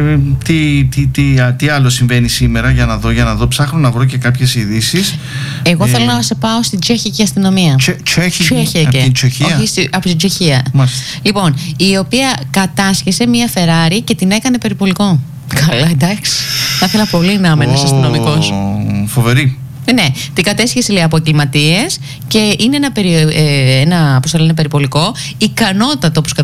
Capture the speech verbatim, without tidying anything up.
τι, τι, τι, τι άλλο συμβαίνει σήμερα, για να δω, για να δω. Ψάχνω να βρω και κάποιες ειδήσεις. Εγώ ε, θέλω να σε πάω στην τσεχική αστυνομία. Τσε, τσεχική, Τσέχικη. από την Τσεχία. Όχι, στη, από την Τσεχία. Μάλιστα. Λοιπόν, η οποία κατάσχεσε μία Φεράρι και την έκανε περιπολικό. Καλά, εντάξει. Θα ήθελα πολύ να είμαι ένας αστυνομικός. Φοβερή. Ναι, την κατέσχεση, λέει, από εγκληματίες και είναι ένα, περι, ε, ένα πώς το λένε, περιπολικό ικανότατο, όπως